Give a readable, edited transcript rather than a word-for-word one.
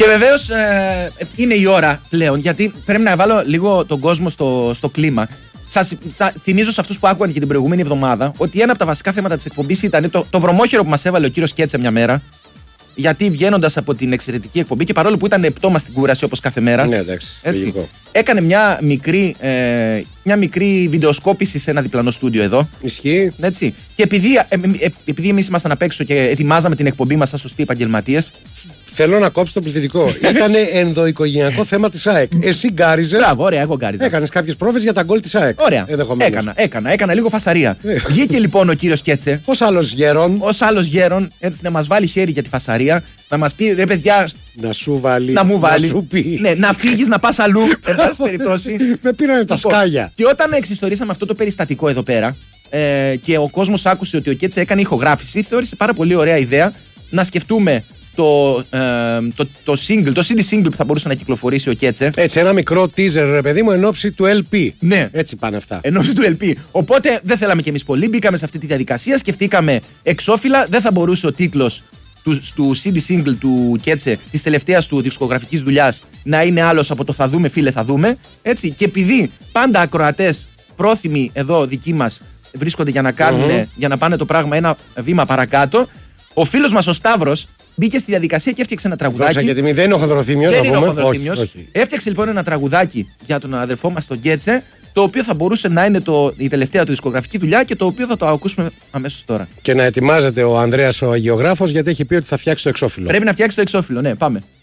Και βεβαίως είναι η ώρα πλέον, γιατί πρέπει να βάλω λίγο τον κόσμο στο κλίμα. Θυμίζω σε αυτούς που άκουγαν και την προηγούμενη εβδομάδα ότι ένα από τα βασικά θέματα της εκπομπής ήταν το βρωμόχερο που μας έβαλε ο κύριος Κέτσε μια μέρα. Γιατί βγαίνοντας από την εξαιρετική εκπομπή και παρόλο που ήταν πτώμα στην κούραση όπως κάθε μέρα. Ναι, εντάξει. Έτσι, έκανε μια μικρή βιντεοσκόπηση σε ένα διπλανό στούντιο εδώ. Ισχύει. Έτσι. Και επειδή εμείς ήμασταν απ' έξω και ετοιμάζαμε την εκπομπή μας σαν σωστοί επαγγελματίες. Θέλω να κόψω το πληθυντικό. Ήταν ενδοοικογενειακό θέμα της ΑΕΚ. Εσύ γκάριζες. Μπράβο, ωραία, εγώ γκάριζα. Έκανες κάποιες πρόβες για τα γκολ της ΑΕΚ. Ωραία. Έκανα λίγο φασαρία. Βγήκε λοιπόν ο κύριος Κέτσε. Ως άλλος γέρον. Έτσι να μας βάλει χέρι για τη φασαρία. Να μας πει ρε παιδιά. Να σου βάλει. Να μου βάλει. Να σου πει. Ναι, να φύγεις, να πας αλλού. Εν πάση περιπτώσει. Με πήρανε τα σκάλια. Και όταν εξιστορήσαμε αυτό το περιστατικό εδώ πέρα και ο κόσμος άκουσε ότι ο Κέτσε έκανε ηχογράφηση, θεώρησε πάρα πολύ ωραία ιδέα να σκεφτούμε το single, το CD single που θα μπορούσε να κυκλοφορήσει ο Κέτσε. Έτσι, ένα μικρό teaser, ρε παιδί μου, εν ώψη του LP. Ναι. Έτσι πάνε αυτά. Εν ώψη του LP. Οπότε δεν θέλαμε κι εμείς πολύ. Μπήκαμε σε αυτή τη διαδικασία. Σκεφτήκαμε εξώφυλλα. Δεν θα μπορούσε ο τίτλος του CD single του Κέτσε, της τελευταίας του δισκογραφικής δουλειάς, να είναι άλλος από το θα δούμε, φίλε, θα δούμε. Έτσι. Και επειδή πάντα ακροατές πρόθυμοι εδώ δικοί μας βρίσκονται για να κάνουν, για να πάνε το πράγμα ένα βήμα παρακάτω, ο φίλος μας ο Σταύρος μπήκε στη διαδικασία και έφτιαξε ένα τραγουδάκι. Δόξα, γιατί δεν είναι ο Χονδροθύμιος. Δεν είναι ο Χονδροθύμιος. Έφτιαξε λοιπόν ένα τραγουδάκι για τον αδερφό μας τον Κέτσε, το οποίο θα μπορούσε να είναι η τελευταία του δισκογραφική δουλειά και το οποίο θα το ακούσουμε αμέσως τώρα. Και να ετοιμάζεται ο Ανδρέας ο Αγιογράφος, γιατί έχει πει ότι θα φτιάξει το εξώφυλλο. Πρέπει να φτιάξει το εξώφυλλο, ναι, πάμε.